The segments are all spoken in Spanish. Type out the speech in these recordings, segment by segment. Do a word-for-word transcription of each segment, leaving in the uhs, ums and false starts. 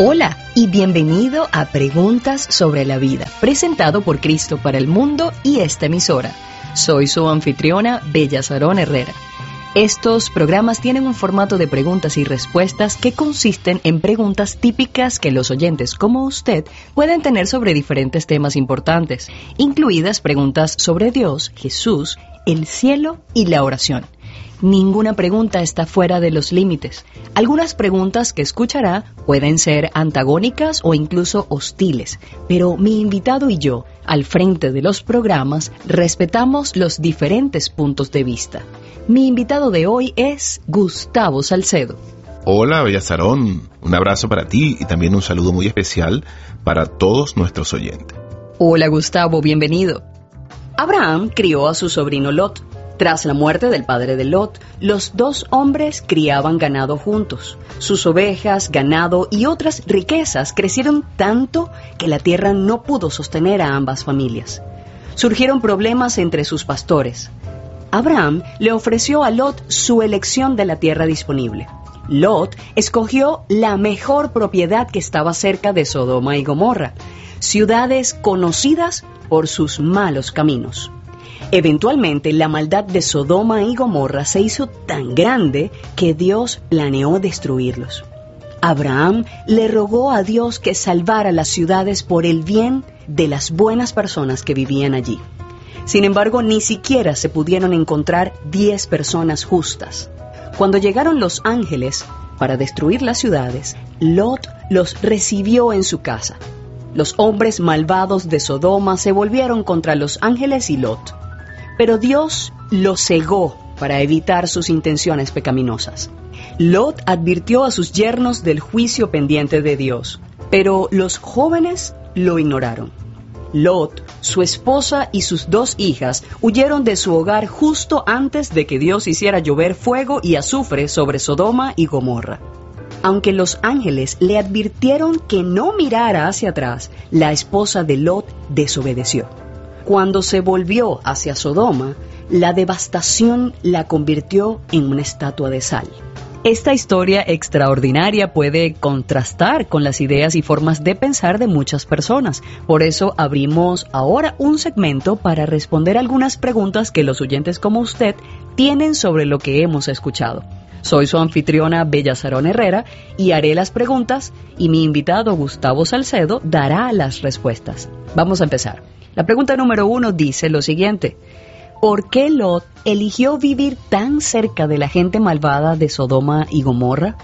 Hola y bienvenido a Preguntas sobre la Vida, presentado por Cristo para el Mundo y esta emisora. Soy su anfitriona, Bella Sarón Herrera. Estos programas tienen un formato de preguntas y respuestas que consisten en preguntas típicas que los oyentes como usted pueden tener sobre diferentes temas importantes, incluidas preguntas sobre Dios, Jesús, el cielo y la oración. Ninguna pregunta está fuera de los límites. Algunas preguntas que escuchará pueden ser antagónicas o incluso hostiles, pero mi invitado y yo, al frente de los programas, respetamos los diferentes puntos de vista. Mi invitado de hoy es Gustavo Salcedo. Hola, Bella Sarón. Un abrazo para ti y también un saludo muy especial para todos nuestros oyentes. Hola, Gustavo, bienvenido. Abraham crió a su sobrino Lot. Tras la muerte del padre de Lot, los dos hombres criaban ganado juntos. Sus ovejas, ganado y otras riquezas crecieron tanto que la tierra no pudo sostener a ambas familias. Surgieron problemas entre sus pastores. Abraham le ofreció a Lot su elección de la tierra disponible. Lot escogió la mejor propiedad que estaba cerca de Sodoma y Gomorra, ciudades conocidas por sus malos caminos. Eventualmente, la maldad de Sodoma y Gomorra se hizo tan grande que Dios planeó destruirlos. Abraham le rogó a Dios que salvara las ciudades por el bien de las buenas personas que vivían allí. Sin embargo, ni siquiera se pudieron encontrar diez personas justas. Cuando llegaron los ángeles para destruir las ciudades, Lot los recibió en su casa. Los hombres malvados de Sodoma se volvieron contra los ángeles y Lot. Pero Dios lo cegó para evitar sus intenciones pecaminosas. Lot advirtió a sus yernos del juicio pendiente de Dios, pero los jóvenes lo ignoraron. Lot, su esposa y sus dos hijas huyeron de su hogar justo antes de que Dios hiciera llover fuego y azufre sobre Sodoma y Gomorra. Aunque los ángeles le advirtieron que no mirara hacia atrás, la esposa de Lot desobedeció. Cuando se volvió hacia Sodoma, la devastación la convirtió en una estatua de sal. Esta historia extraordinaria puede contrastar con las ideas y formas de pensar de muchas personas. Por eso abrimos ahora un segmento para responder algunas preguntas que los oyentes como usted tienen sobre lo que hemos escuchado. Soy su anfitriona Bella Sarón Herrera y haré las preguntas y mi invitado Gustavo Salcedo dará las respuestas. Vamos a empezar. La pregunta número uno dice lo siguiente: ¿por qué Lot eligió vivir tan cerca de la gente malvada de Sodoma y Gomorra?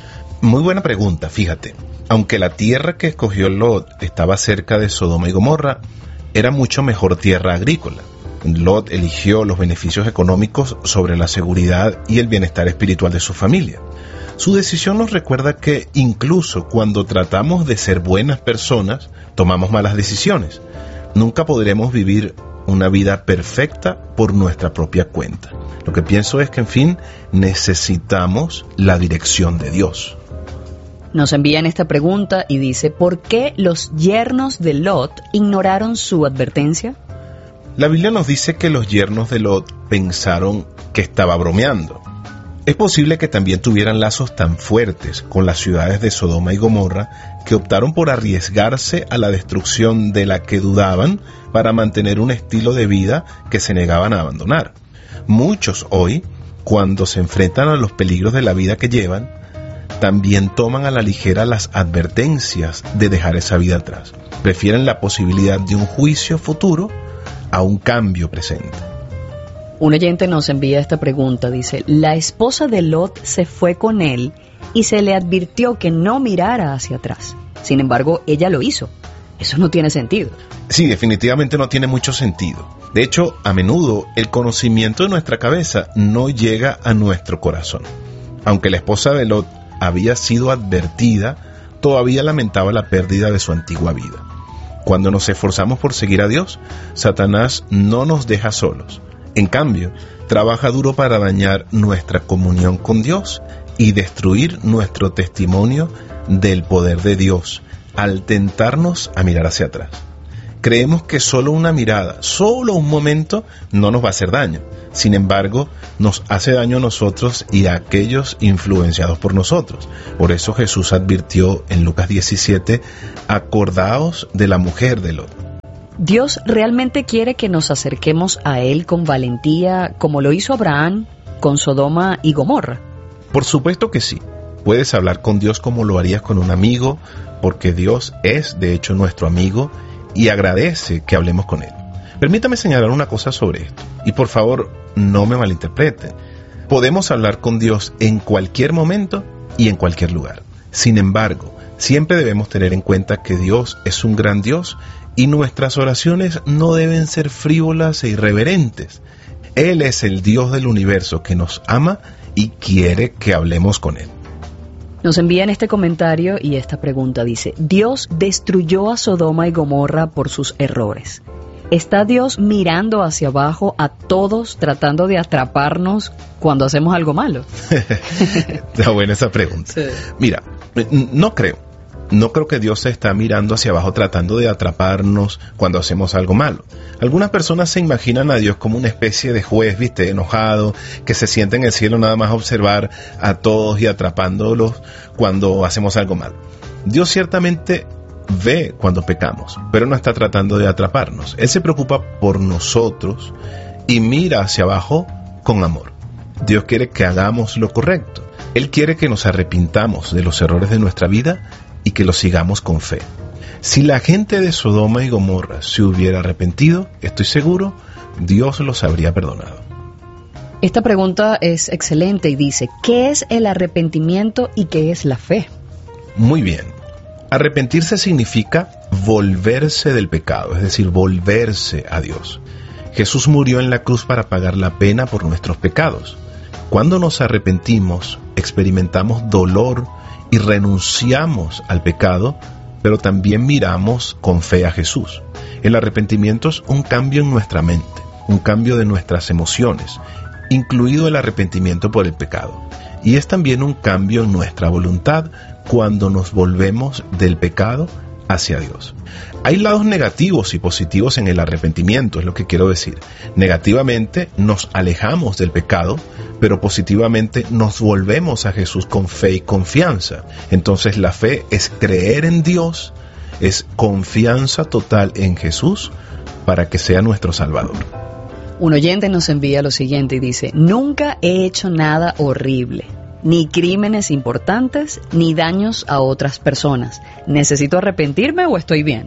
Muy buena pregunta, fíjate. Aunque la tierra que escogió Lot estaba cerca de Sodoma y Gomorra, era mucho mejor tierra agrícola. Lot eligió los beneficios económicos sobre la seguridad y el bienestar espiritual de su familia. Su decisión nos recuerda que incluso cuando tratamos de ser buenas personas, tomamos malas decisiones. Nunca podremos vivir una vida perfecta por nuestra propia cuenta. Lo que pienso es que, en fin, necesitamos la dirección de Dios. Nos envían esta pregunta y dice: ¿por qué los yernos de Lot ignoraron su advertencia? La Biblia nos dice que los yernos de Lot pensaron que estaba bromeando. Es posible que también tuvieran lazos tan fuertes con las ciudades de Sodoma y Gomorra que optaron por arriesgarse a la destrucción de la que dudaban para mantener un estilo de vida que se negaban a abandonar. Muchos hoy, cuando se enfrentan a los peligros de la vida que llevan, también toman a la ligera las advertencias de dejar esa vida atrás. Prefieren la posibilidad de un juicio futuro a un cambio presente. Un oyente nos envía esta pregunta, dice: la esposa de Lot se fue con él y se le advirtió que no mirara hacia atrás. Sin embargo, ella lo hizo. Eso no tiene sentido. Sí, definitivamente no tiene mucho sentido. De hecho, a menudo el conocimiento de nuestra cabeza no llega a nuestro corazón. Aunque la esposa de Lot había sido advertida, todavía lamentaba la pérdida de su antigua vida. Cuando nos esforzamos por seguir a Dios, Satanás no nos deja solos. En cambio, trabaja duro para dañar nuestra comunión con Dios y destruir nuestro testimonio del poder de Dios al tentarnos a mirar hacia atrás. Creemos que solo una mirada, solo un momento, no nos va a hacer daño. Sin embargo, nos hace daño a nosotros y a aquellos influenciados por nosotros. Por eso Jesús advirtió en Lucas diecisiete, acordaos de la mujer de Lot. ¿Dios realmente quiere que nos acerquemos a Él con valentía, como lo hizo Abraham con Sodoma y Gomorra? Por supuesto que sí. Puedes hablar con Dios como lo harías con un amigo, porque Dios es, de hecho, nuestro amigo y agradece que hablemos con Él. Permítame señalar una cosa sobre esto, y por favor, no me malinterpreten. Podemos hablar con Dios en cualquier momento y en cualquier lugar. Sin embargo, siempre debemos tener en cuenta que Dios es un gran Dios y nuestras oraciones no deben ser frívolas e irreverentes. Él es el Dios del universo que nos ama y quiere que hablemos con Él. Nos envían este comentario y esta pregunta dice: Dios destruyó a Sodoma y Gomorra por sus errores. ¿Está Dios mirando hacia abajo a todos tratando de atraparnos cuando hacemos algo malo? Está buena esa pregunta. Sí. Mira, no creo. No creo que Dios se está mirando hacia abajo tratando de atraparnos cuando hacemos algo malo. Algunas personas se imaginan a Dios como una especie de juez, viste, enojado, que se sienta en el cielo nada más a observar a todos y atrapándolos cuando hacemos algo malo. Dios ciertamente ve cuando pecamos, pero no está tratando de atraparnos. Él se preocupa por nosotros y mira hacia abajo con amor. Dios quiere que hagamos lo correcto. Él quiere que nos arrepintamos de los errores de nuestra vida y que lo sigamos con fe. Si la gente de Sodoma y Gomorra se hubiera arrepentido, estoy seguro, Dios los habría perdonado. Esta pregunta es excelente y dice: ¿qué es el arrepentimiento y qué es la fe? Muy bien. Arrepentirse significa volverse del pecado, es decir, volverse a Dios. Jesús murió en la cruz para pagar la pena por nuestros pecados. Cuando nos arrepentimos, experimentamos dolor y renunciamos al pecado, pero también miramos con fe a Jesús. El arrepentimiento es un cambio en nuestra mente, un cambio de nuestras emociones, incluido el arrepentimiento por el pecado. Y es también un cambio en nuestra voluntad cuando nos volvemos del pecado hacia Dios. Hay lados negativos y positivos en el arrepentimiento, es lo que quiero decir. Negativamente nos alejamos del pecado, pero positivamente nos volvemos a Jesús con fe y confianza. Entonces la fe es creer en Dios, es confianza total en Jesús para que sea nuestro Salvador. Un oyente nos envía lo siguiente y dice: nunca he hecho nada horrible, ni crímenes importantes, ni daños a otras personas. ¿Necesito arrepentirme o estoy bien?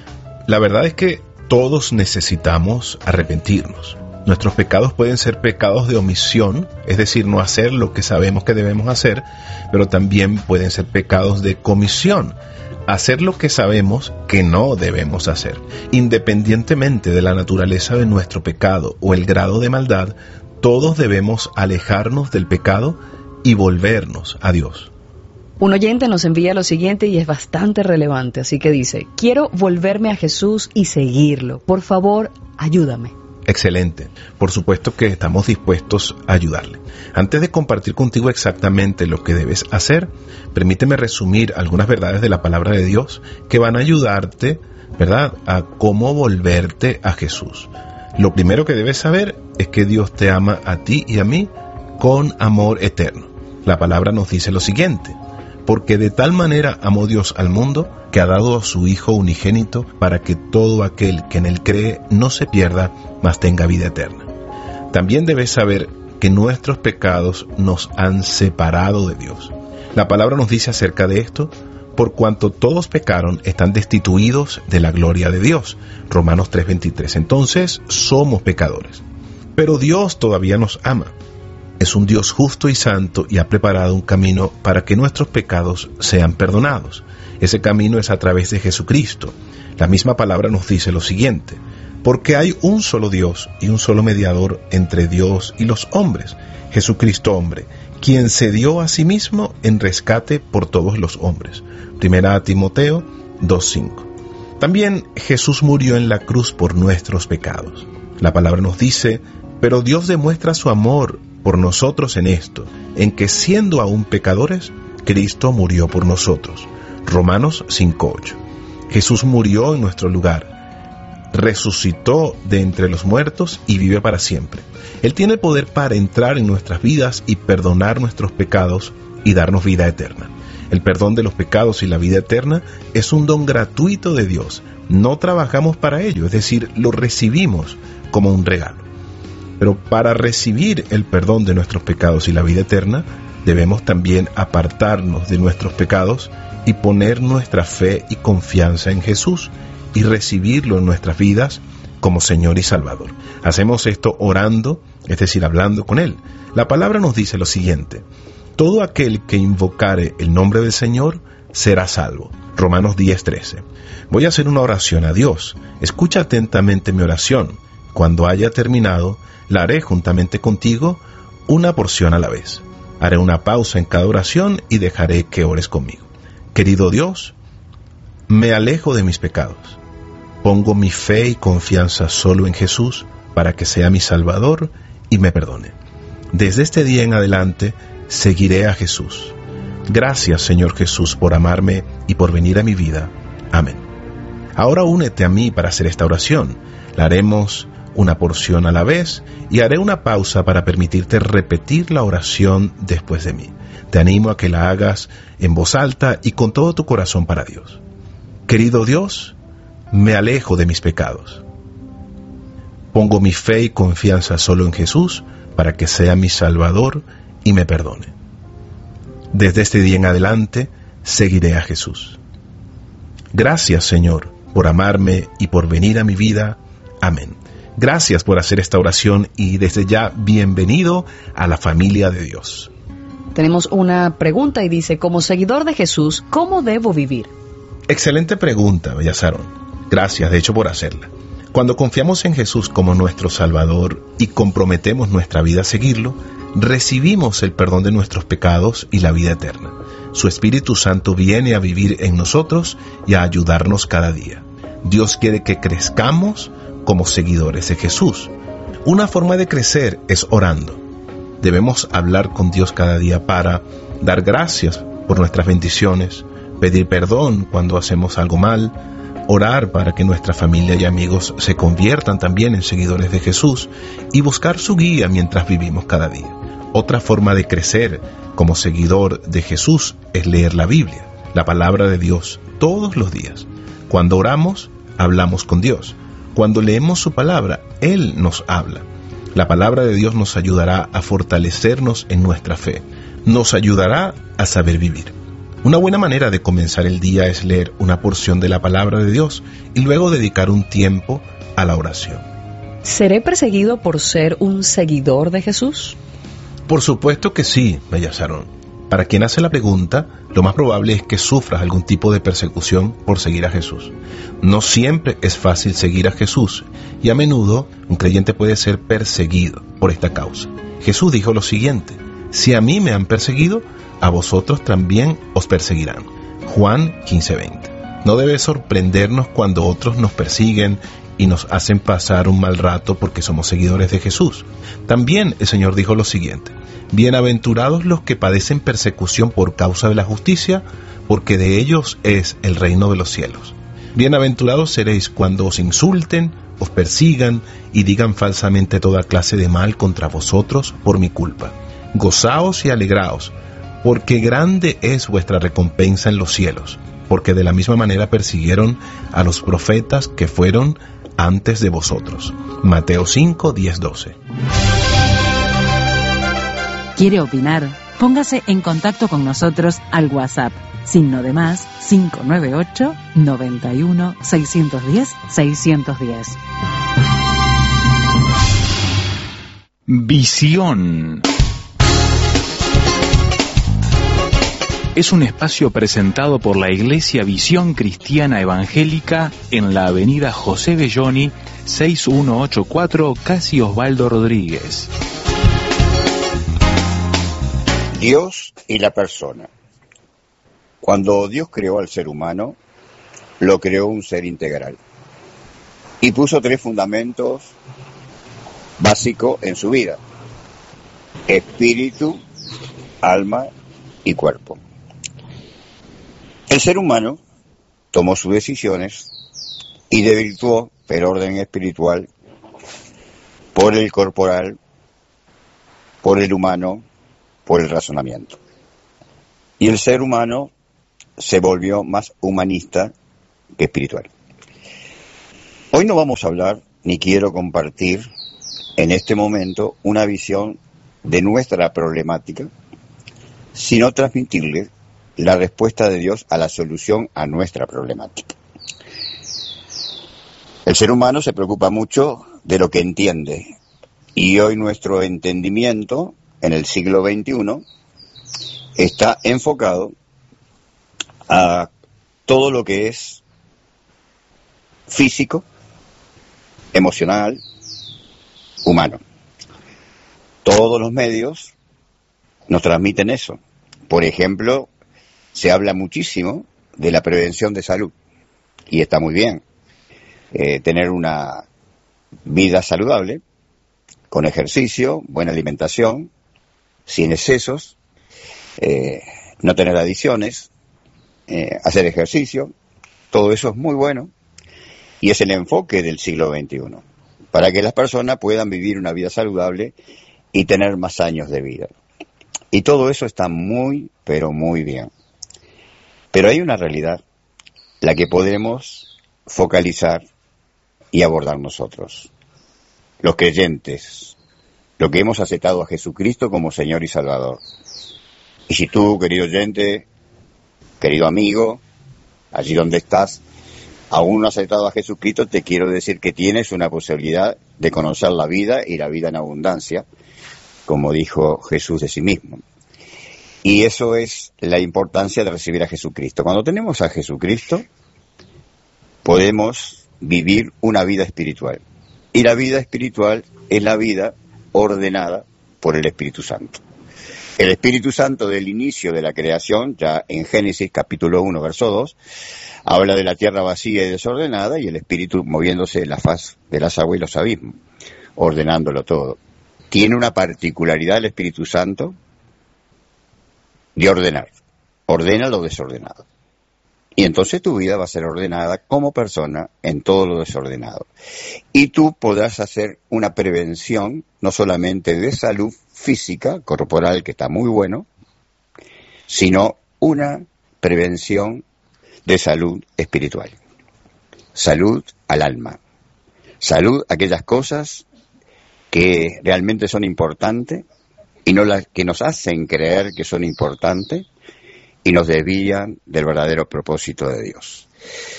La verdad es que todos necesitamos arrepentirnos. Nuestros pecados pueden ser pecados de omisión, es decir, no hacer lo que sabemos que debemos hacer, pero también pueden ser pecados de comisión, hacer lo que sabemos que no debemos hacer. Independientemente de la naturaleza de nuestro pecado o el grado de maldad, todos debemos alejarnos del pecado y volvernos a Dios. Un oyente nos envía lo siguiente y es bastante relevante, así que dice: quiero volverme a Jesús y seguirlo. Por favor, ayúdame. Excelente. Por supuesto que estamos dispuestos a ayudarle. Antes de compartir contigo exactamente lo que debes hacer, permíteme resumir algunas verdades de la palabra de Dios que van a ayudarte, ¿verdad?, a cómo volverte a Jesús. Lo primero que debes saber es que Dios te ama a ti y a mí con amor eterno. La palabra nos dice lo siguiente: porque de tal manera amó Dios al mundo, que ha dado a su Hijo unigénito, para que todo aquel que en él cree no se pierda, mas tenga vida eterna. También debes saber que nuestros pecados nos han separado de Dios. La palabra nos dice acerca de esto: por cuanto todos pecaron, están destituidos de la gloria de Dios. Romanos tres veintitrés. Entonces, somos pecadores. Pero Dios todavía nos ama. Es un Dios justo y santo y ha preparado un camino para que nuestros pecados sean perdonados. Ese camino es a través de Jesucristo. La misma palabra nos dice lo siguiente: porque hay un solo Dios y un solo mediador entre Dios y los hombres, Jesucristo hombre, quien se dio a sí mismo en rescate por todos los hombres. Primera a Timoteo dos cinco. También Jesús murió en la cruz por nuestros pecados. La palabra nos dice: pero Dios demuestra su amor por nosotros en esto, en que siendo aún pecadores, Cristo murió por nosotros. Romanos cinco ocho. Jesús murió en nuestro lugar. resucitó de entre los muertos y vive para siempre. Él tiene el poder para entrar en nuestras vidas y perdonar nuestros pecados y darnos vida eterna. El perdón de los pecados y la vida eterna es un don gratuito de Dios. No trabajamos para ello, es decir, lo recibimos como un regalo. Pero para recibir el perdón de nuestros pecados y la vida eterna, debemos también apartarnos de nuestros pecados y poner nuestra fe y confianza en Jesús y recibirlo en nuestras vidas como Señor y Salvador. Hacemos esto orando, es decir, hablando con Él. La palabra nos dice lo siguiente: todo aquel que invocare el nombre del Señor será salvo. Romanos diez trece. Voy a hacer una oración a Dios. Escucha atentamente mi oración. Cuando haya terminado, la haré juntamente contigo, una porción a la vez. Haré una pausa en cada oración y dejaré que ores conmigo. Querido Dios, me alejo de mis pecados. Pongo mi fe y confianza solo en Jesús para que sea mi Salvador y me perdone. Desde este día en adelante, seguiré a Jesús. Gracias, Señor Jesús, por amarme y por venir a mi vida. Amén. Ahora únete a mí para hacer esta oración. La haremos una porción a la vez y haré una pausa para permitirte repetir la oración después de mí. Te animo a que la hagas en voz alta y con todo tu corazón para Dios. Querido Dios, me alejo de mis pecados. Pongo mi fe y confianza solo en Jesús para que sea mi Salvador y me perdone. Desde este día en adelante, seguiré a Jesús. Gracias, Señor, por amarme y por venir a mi vida. Amén. Gracias por hacer esta oración y desde ya, bienvenido a la familia de Dios. Tenemos una pregunta y dice: como seguidor de Jesús, ¿cómo debo vivir? Excelente pregunta, Bellazaron. Gracias, de hecho, por hacerla. Cuando confiamos en Jesús como nuestro Salvador y comprometemos nuestra vida a seguirlo, recibimos el perdón de nuestros pecados y la vida eterna. Su Espíritu Santo viene a vivir en nosotros y a ayudarnos cada día. Dios quiere que crezcamos como seguidores de Jesús. Una forma de crecer es orando. Debemos hablar con Dios cada día para dar gracias por nuestras bendiciones, pedir perdón cuando hacemos algo mal, orar para que nuestra familia y amigos se conviertan también en seguidores de Jesús y buscar su guía mientras vivimos cada día. Otra forma de crecer como seguidor de Jesús es leer la Biblia, la palabra de Dios, todos los días. Cuando oramos, hablamos con Dios. Cuando leemos su palabra, Él nos habla. La palabra de Dios nos ayudará a fortalecernos en nuestra fe. Nos ayudará a saber vivir. Una buena manera de comenzar el día es leer una porción de la palabra de Dios y luego dedicar un tiempo a la oración. ¿Seré perseguido por ser un seguidor de Jesús? Por supuesto que sí, Bellazaron. Para quien hace la pregunta, lo más probable es que sufras algún tipo de persecución por seguir a Jesús. No siempre es fácil seguir a Jesús y a menudo un creyente puede ser perseguido por esta causa. Jesús dijo lo siguiente: si a mí me han perseguido, a vosotros también os perseguirán. Juan quince veinte. No debe sorprendernos cuando otros nos persiguen y nos hacen pasar un mal rato porque somos seguidores de Jesús. También el Señor dijo lo siguiente: bienaventurados los que padecen persecución por causa de la justicia, porque de ellos es el reino de los cielos. Bienaventurados seréis cuando os insulten, os persigan y digan falsamente toda clase de mal contra vosotros por mi culpa. Gozaos y alegraos, porque grande es vuestra recompensa en los cielos, porque de la misma manera persiguieron a los profetas que fueron antes de vosotros. Mateo cinco, diez, doce. ¿Quiere opinar? Póngase en contacto con nosotros al WhatsApp, signo de más cinco nueve ocho, noventa y uno, seiscientos diez, seiscientos diez. Visión. Es un espacio presentado por la Iglesia Visión Cristiana Evangélica en la avenida José Belloni, seis mil ciento ochenta y cuatro, Casi Osvaldo Rodríguez. Dios y la persona. Cuando Dios creó al ser humano, lo creó un ser integral y puso tres fundamentos básicos en su vida: espíritu, alma y cuerpo. El ser humano tomó sus decisiones y desvirtuó pero orden espiritual, por el corporal, por el humano, por el razonamiento. Y el ser humano se volvió más humanista que espiritual. Hoy no vamos a hablar, ni quiero compartir en este momento una visión de nuestra problemática, sino transmitirle la respuesta de Dios a la solución a nuestra problemática. El ser humano se preocupa mucho de lo que entiende, y hoy nuestro entendimiento, en el siglo veintiuno, está enfocado a todo lo que es físico, emocional, humano. Todos los medios nos transmiten eso. Por ejemplo, se habla muchísimo de la prevención de salud, y está muy bien. Eh, tener una vida saludable, con ejercicio, buena alimentación, sin excesos, eh, no tener adicciones, eh, hacer ejercicio, todo eso es muy bueno, y es el enfoque del siglo veintiuno, para que las personas puedan vivir una vida saludable y tener más años de vida. Y todo eso está muy, pero muy bien. Pero hay una realidad, la que podemos focalizar y abordar nosotros, los creyentes, los que hemos aceptado a Jesucristo como Señor y Salvador. Y si tú, querido oyente, querido amigo, allí donde estás, aún no has aceptado a Jesucristo, te quiero decir que tienes una posibilidad de conocer la vida y la vida en abundancia, como dijo Jesús de sí mismo. Y eso es la importancia de recibir a Jesucristo. Cuando tenemos a Jesucristo, podemos vivir una vida espiritual. Y la vida espiritual es la vida ordenada por el Espíritu Santo. El Espíritu Santo del inicio de la creación, ya en Génesis capítulo uno, verso dos, habla de la tierra vacía y desordenada, y el Espíritu moviéndose en la faz de las aguas y los abismos, ordenándolo todo. Tiene una particularidad el Espíritu Santo de ordenar. Ordena lo desordenado. Y entonces tu vida va a ser ordenada como persona en todo lo desordenado. Y tú podrás hacer una prevención, no solamente de salud física, corporal, que está muy bueno, sino una prevención de salud espiritual. Salud al alma. Salud a aquellas cosas que realmente son importantes y no las que nos hacen creer que son importantes y nos desvían del verdadero propósito de Dios.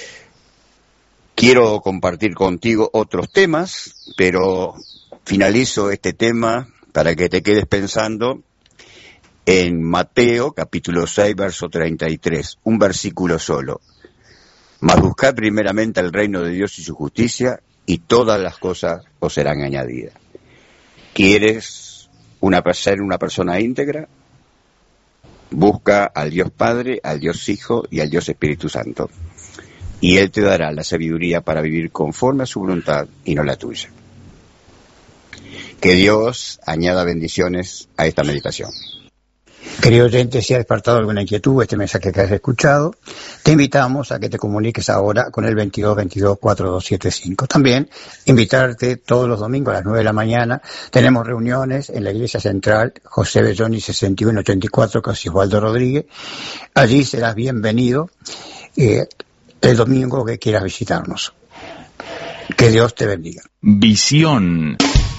Quiero compartir contigo otros temas, pero finalizo este tema para que te quedes pensando en Mateo capítulo seis, verso treinta y tres, un versículo solo. Mas buscad primeramente el reino de Dios y su justicia, y todas las cosas os serán añadidas. ¿Quieres una, ser una persona íntegra? Busca al Dios Padre, al Dios Hijo y al Dios Espíritu Santo. Y Él te dará la sabiduría para vivir conforme a su voluntad y no la tuya. Que Dios añada bendiciones a esta meditación. Querido oyente, si ha despertado alguna inquietud, este mensaje que has escuchado, te invitamos a que te comuniques ahora con el veintidós veintidós cuarenta y dos setenta y cinco. También invitarte todos los domingos a las nueve de la mañana. Tenemos reuniones en la Iglesia Central José Belloni sesenta y uno ochenta y cuatro, casi Osvaldo Rodríguez. Allí serás bienvenido eh, el domingo que quieras visitarnos. Que Dios te bendiga. Visión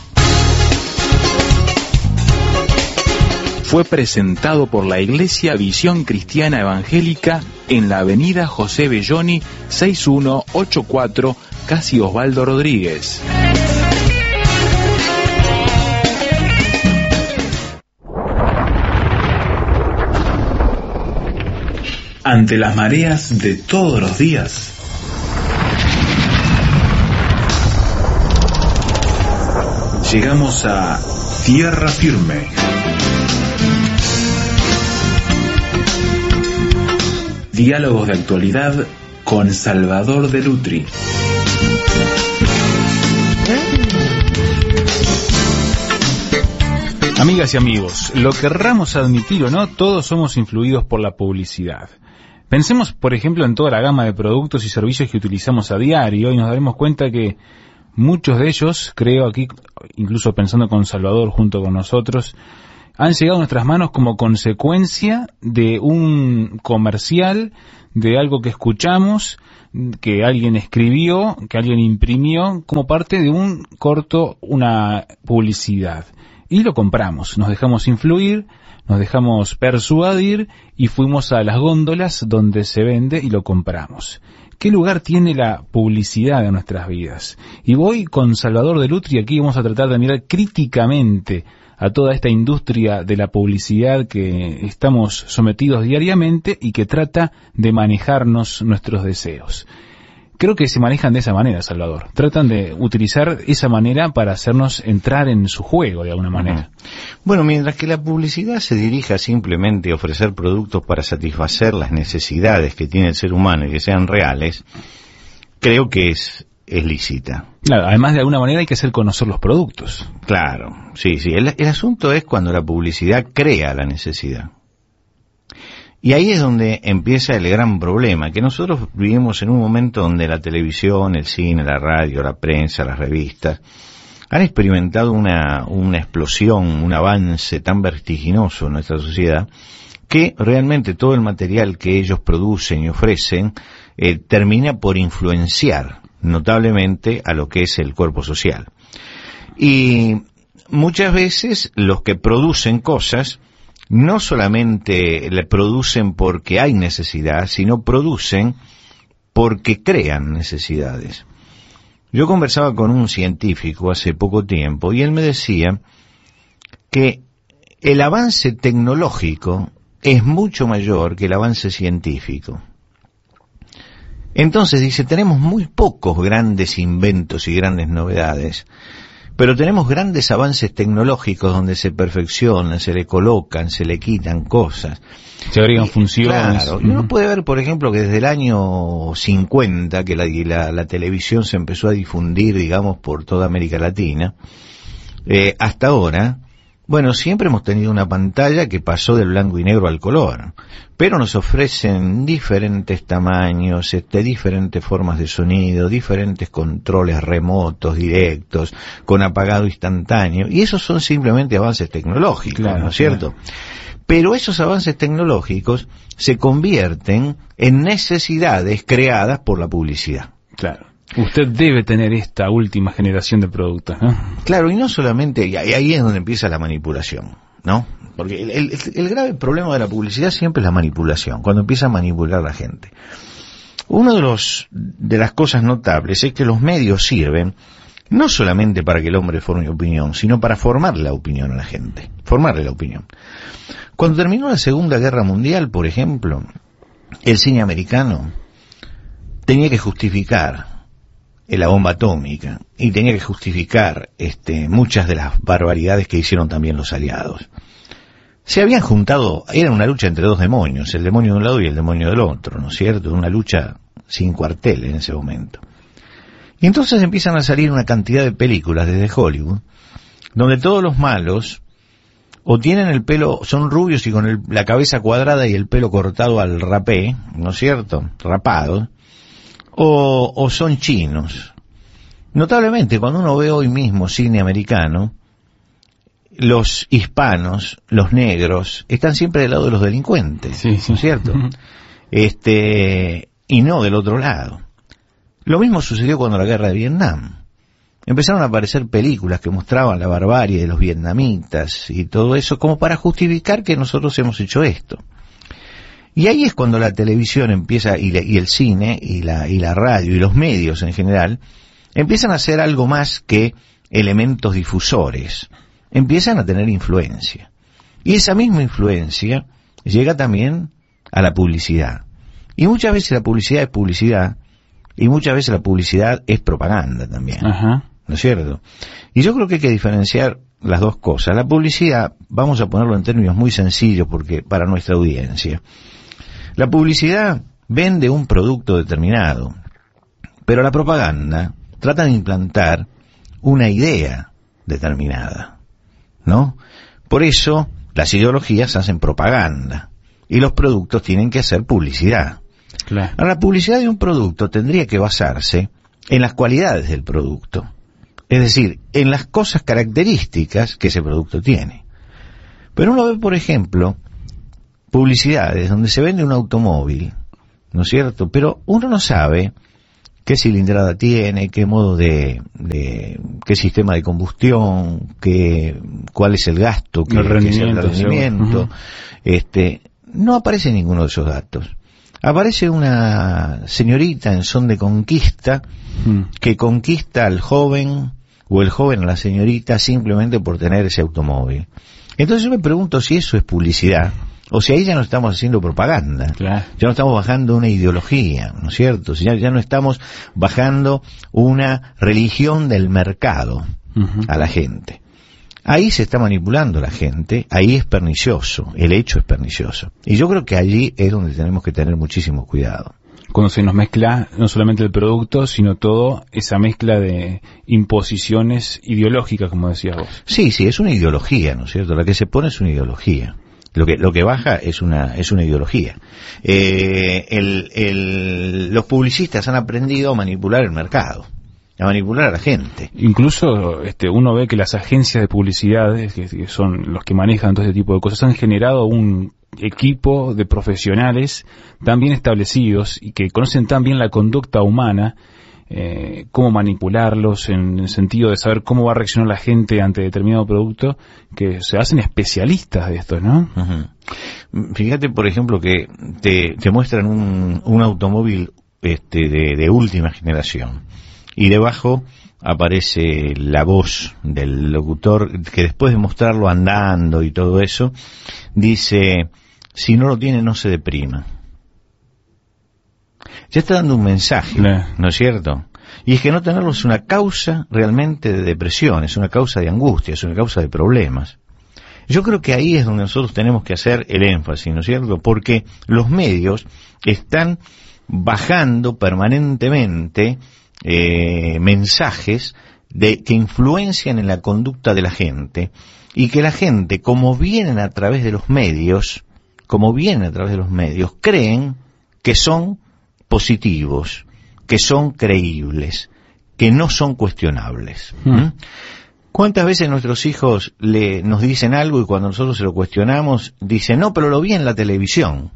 fue presentado por la Iglesia Visión Cristiana Evangélica en la avenida José Belloni sesenta y uno ochenta y cuatro, casi Osvaldo Rodríguez. Ante las mareas de todos los días, llegamos a tierra firme. Diálogos de actualidad con Salvador de Lutri. Amigas y amigos, lo querramos admitir o no, todos somos influidos por la publicidad. Pensemos, por ejemplo, en toda la gama de productos y servicios que utilizamos a diario y nos daremos cuenta que muchos de ellos, creo aquí, incluso pensando con Salvador junto con nosotros, han llegado a nuestras manos como consecuencia de un comercial, de algo que escuchamos, que alguien escribió, que alguien imprimió, como parte de un corto, una publicidad. Y lo compramos, nos dejamos influir, nos dejamos persuadir y fuimos a las góndolas donde se vende y lo compramos. ¿Qué lugar tiene la publicidad en nuestras vidas? Y voy con Salvador Delutri, aquí vamos a tratar de mirar críticamente a toda esta industria de la publicidad que estamos sometidos diariamente y que trata de manejarnos nuestros deseos. Creo que se manejan de esa manera, Salvador. Tratan de utilizar esa manera para hacernos entrar en su juego, de alguna manera. Bueno, mientras que la publicidad se dirija simplemente a ofrecer productos para satisfacer las necesidades que tiene el ser humano y que sean reales, creo que es, es lícita. Claro, además de alguna manera hay que hacer conocer los productos. Claro, sí, sí. El, el asunto es cuando la publicidad crea la necesidad. Y ahí es donde empieza el gran problema, que nosotros vivimos en un momento donde la televisión, el cine, la radio, la prensa, las revistas, han experimentado una, una explosión, un avance tan vertiginoso en nuestra sociedad, que realmente todo el material que ellos producen y ofrecen eh, termina por influenciar notablemente a lo que es el cuerpo social. Y muchas veces los que producen cosas no solamente le producen porque hay necesidad, sino producen porque crean necesidades. Yo conversaba con un científico hace poco tiempo y él me decía que el avance tecnológico es mucho mayor que el avance científico. Entonces dice, tenemos muy pocos grandes inventos y grandes novedades, pero tenemos grandes avances tecnológicos donde se perfeccionan, se le colocan, se le quitan cosas. Se agregan y, funciones. Claro, y uno puede ver, por ejemplo, que desde el año cincuenta, que la, la, la televisión se empezó a difundir, digamos, por toda América Latina, eh, hasta ahora, bueno, siempre hemos tenido una pantalla que pasó del blanco y negro al color, pero nos ofrecen diferentes tamaños, este, diferentes formas de sonido, diferentes controles remotos, directos, con apagado instantáneo, y esos son simplemente avances tecnológicos, claro, ¿no es cierto? Claro. Pero esos avances tecnológicos se convierten en necesidades creadas por la publicidad. Claro. Usted debe tener esta última generación de productos, ¿no? Claro, y no solamente, y ahí es donde empieza la manipulación, ¿no? Porque el, el, el grave problema de la publicidad siempre es la manipulación, cuando empieza a manipular a la gente. Uno de los de las cosas notables es que los medios sirven no solamente para que el hombre forme opinión, sino para formarle la opinión a la gente, formarle la opinión. Cuando terminó la Segunda Guerra Mundial, por ejemplo, el cine americano tenía que justificar la bomba atómica, y tenía que justificar este, muchas de las barbaridades que hicieron también los aliados. Se habían juntado, era una lucha entre dos demonios, el demonio de un lado y el demonio del otro, ¿no es cierto? Una lucha sin cuartel en ese momento. Y entonces empiezan a salir una cantidad de películas desde Hollywood, donde todos los malos o tienen el pelo, son rubios y con el, la cabeza cuadrada y el pelo cortado al rapé, ¿no es cierto? Rapado. O, o son chinos. Notablemente, cuando uno ve hoy mismo cine americano, los hispanos, los negros, están siempre del lado de los delincuentes, sí, sí. ¿No es cierto? Este, y no del otro lado. Lo mismo sucedió cuando la guerra de Vietnam. Empezaron a aparecer películas que mostraban la barbarie de los vietnamitas y todo eso como para justificar que nosotros hemos hecho esto. Y ahí es cuando la televisión empieza, y, la, y el cine, y la, y la radio, y los medios en general, empiezan a ser algo más que elementos difusores. Empiezan a tener influencia. Y esa misma influencia llega también a la publicidad. Y muchas veces la publicidad es publicidad, y muchas veces la publicidad es propaganda también. Ajá. ¿No es cierto? Y yo creo que hay que diferenciar las dos cosas. La publicidad, vamos a ponerlo en términos muy sencillos porque para nuestra audiencia, la publicidad vende un producto determinado, pero la propaganda trata de implantar una idea determinada, ¿no? Por eso las ideologías hacen propaganda, y los productos tienen que hacer publicidad. Claro. Ahora, la publicidad de un producto tendría que basarse en las cualidades del producto, es decir, en las cosas características que ese producto tiene. Pero uno ve, por ejemplo, publicidades donde se vende un automóvil, ¿no es cierto? Pero uno no sabe qué cilindrada tiene, qué modo de, de qué sistema de combustión, qué, cuál es el gasto, qué, el qué es el rendimiento, rendimiento. Uh-huh. Este, no aparece ninguno de esos datos. Aparece una señorita en son de conquista uh-huh. que conquista al joven o el joven a la señorita simplemente por tener ese automóvil. Entonces yo me pregunto si eso es publicidad o si ahí ya no estamos haciendo propaganda, claro. ya no estamos bajando una ideología, ¿no es cierto? Si ya, ya no estamos bajando una religión del mercado uh-huh. a la gente. Ahí se está manipulando la gente, ahí es pernicioso, el hecho es pernicioso. Y yo creo que allí es donde tenemos que tener muchísimo cuidado. Cuando se nos mezcla no solamente el producto, sino todo esa mezcla de imposiciones ideológicas, como decías vos. Sí, sí, es una ideología, ¿no es cierto? La que se pone es una ideología. Lo que, lo que baja es una, es una ideología. Eh, el, el, los publicistas han aprendido a manipular el mercado, a manipular a la gente. Incluso este, uno ve que las agencias de publicidad, que, que son los que manejan todo este tipo de cosas, han generado un equipo de profesionales tan bien establecidos y que conocen tan bien la conducta humana, eh, cómo manipularlos en el sentido de saber cómo va a reaccionar la gente ante determinado producto, que se hacen especialistas de esto, ¿no? Uh-huh. Fíjate, por ejemplo, que te, te muestran un, un automóvil este, de, de última generación y debajo aparece la voz del locutor que después de mostrarlo andando y todo eso, dice, si no lo tiene no se deprima. Ya está dando un mensaje, ¿no es cierto? Y es que no tenerlo es una causa realmente de depresión, es una causa de angustia, es una causa de problemas. Yo creo que ahí es donde nosotros tenemos que hacer el énfasis, ¿no es cierto? Porque los medios están bajando permanentemente eh, mensajes de que influencian en la conducta de la gente y que la gente, como vienen a través de los medios, como vienen a través de los medios, creen que son positivos, que son creíbles, que no son cuestionables. ¿Mm? ¿Cuántas veces nuestros hijos le, nos dicen algo y cuando nosotros se lo cuestionamos, dicen, no, pero lo vi en la televisión?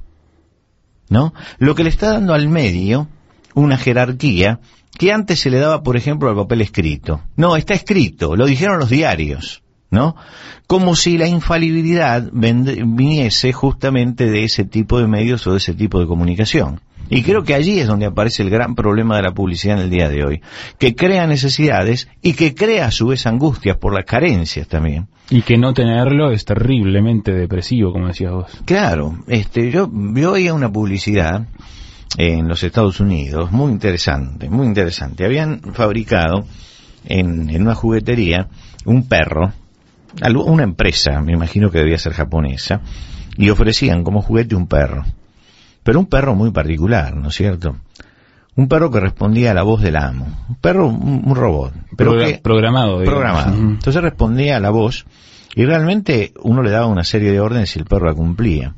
¿No? Lo que le está dando al medio una jerarquía que antes se le daba, por ejemplo, al papel escrito. No, está escrito, lo dijeron los diarios, ¿no? Como si la infalibilidad viniese justamente de ese tipo de medios o de ese tipo de comunicación. Y creo que allí es donde aparece el gran problema de la publicidad en el día de hoy, que crea necesidades y que crea a su vez angustias por las carencias también. Y que no tenerlo es terriblemente depresivo, como decías vos. Claro, este, yo, yo veía una publicidad en los Estados Unidos, muy interesante, muy interesante. Habían fabricado en, en una juguetería un perro, una empresa, me imagino que debía ser japonesa, y ofrecían como juguete un perro. Pero un perro muy particular, ¿no es cierto? Un perro que respondía a la voz del amo. Un perro, un, un robot. Pero Progra- que, programado. Digamos. Programado. Uh-huh. Entonces respondía a la voz y realmente uno le daba una serie de órdenes y el perro la cumplía.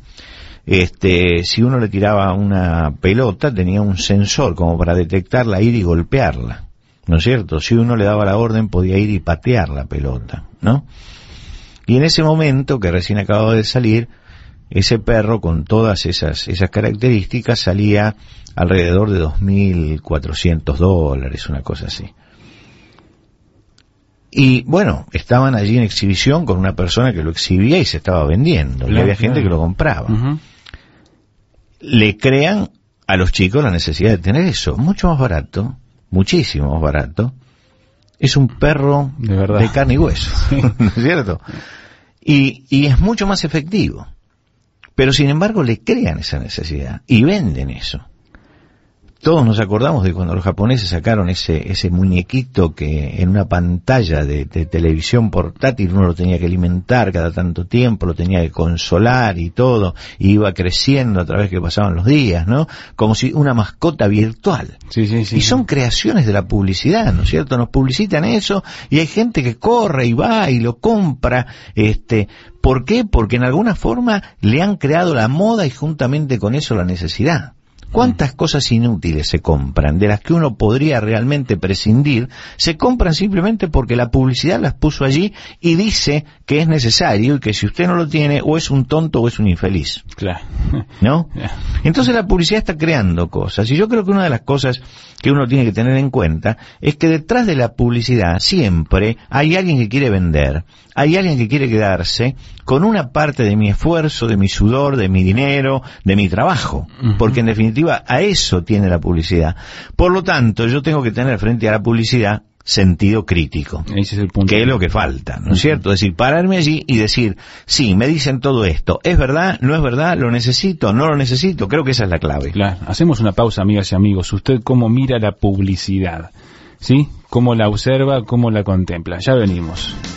Este, si uno le tiraba una pelota, tenía un sensor como para detectarla, ir y golpearla, ¿no es cierto? Si uno le daba la orden, podía ir y patear la pelota, ¿no? Y en ese momento, que recién acababa de salir, ese perro con todas esas, esas características salía alrededor de dos mil cuatrocientos dólares, una cosa así. Y bueno, estaban allí en exhibición con una persona que lo exhibía y se estaba vendiendo, claro, y había gente claro. que lo compraba. Uh-huh. Le crean a los chicos la necesidad de tener eso, mucho más barato, muchísimo más barato. Es un perro de, verdad. de carne y hueso, sí. ¿No es cierto? Y, y es mucho más efectivo. Pero sin embargo le crean esa necesidad y venden eso. todos nos acordamos de cuando los japoneses sacaron ese ese muñequito que en una pantalla de, de televisión portátil uno lo tenía que alimentar cada tanto tiempo, lo tenía que consolar y todo, y iba creciendo a través que pasaban los días, ¿no? Como si una mascota virtual. Sí, sí, sí. Y son creaciones de la publicidad, ¿no es cierto? Nos publicitan eso y hay gente que corre y va y lo compra, este... ¿Por qué? Porque en alguna forma le han creado la moda y juntamente con eso la necesidad. ¿Cuántas cosas inútiles se compran, de las que uno podría realmente prescindir, se compran simplemente porque la publicidad las puso allí y dice que es necesario y que si usted no lo tiene, o es un tonto o es un infeliz? Claro. ¿No? Entonces la publicidad está creando cosas, y yo creo que una de las cosas que uno tiene que tener en cuenta es que detrás de la publicidad siempre hay alguien que quiere vender, hay alguien que quiere quedarse con una parte de mi esfuerzo, de mi sudor, de mi dinero, de mi trabajo, uh-huh. porque en definitiva a eso tiene la publicidad. Por lo tanto, yo tengo que tener frente a la publicidad sentido crítico, ese es el punto, que es lo que falta, ¿no es uh-huh. cierto? Es decir, pararme allí y decir, sí, me dicen todo esto, ¿es verdad? ¿No es verdad? ¿Lo necesito? ¿No lo necesito? Creo que esa es la clave. Claro. Hacemos una pausa, amigas y amigos. ¿Usted cómo mira la publicidad? ¿Sí? ¿Cómo la observa? ¿Cómo la contempla? Ya venimos.